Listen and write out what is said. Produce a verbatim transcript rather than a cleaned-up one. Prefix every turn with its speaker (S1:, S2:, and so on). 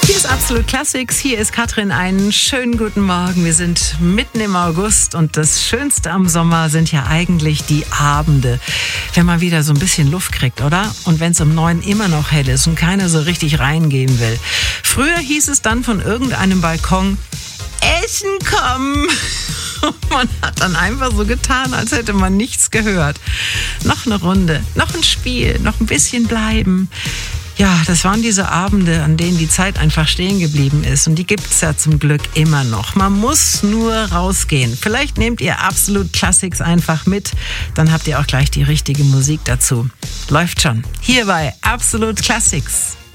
S1: Hier ist Absolut Classics, hier ist Katrin, einen schönen guten Morgen. Wir sind mitten im August und das Schönste am Sommer sind ja eigentlich die Abende, wenn man wieder so ein bisschen Luft kriegt, oder? Und wenn es um neun immer noch hell ist und keiner so richtig reingehen will. Früher hieß es dann von irgendeinem Balkon, Essen kommen. Und man hat dann einfach so getan, als hätte man nichts gehört. Noch eine Runde, noch ein Spiel, noch ein bisschen bleiben. Ja, das waren diese Abende, an denen die Zeit einfach stehen geblieben ist. Und die gibt's ja zum Glück immer noch. Man muss nur rausgehen. Vielleicht nehmt ihr Absolut Classics einfach mit. Dann habt ihr auch gleich die richtige Musik dazu. Läuft schon. Hier bei Absolut Classics.